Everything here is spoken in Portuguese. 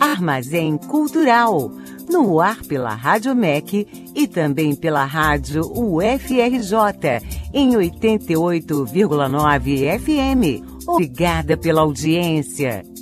Armazém Cultural, no ar pela Rádio MEC e também pela Rádio UFRJ, em 88,9 FM. Obrigada pela audiência.